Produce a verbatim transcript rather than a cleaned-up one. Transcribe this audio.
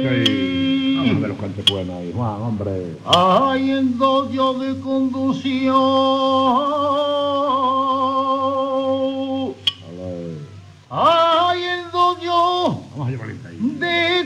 Sí. Vamos a ver los cantes buenos ahí, Juan, hombre. Ay, en doyo de conducción. A ver. Ay, en doyo Vamos a llevarle ahí. de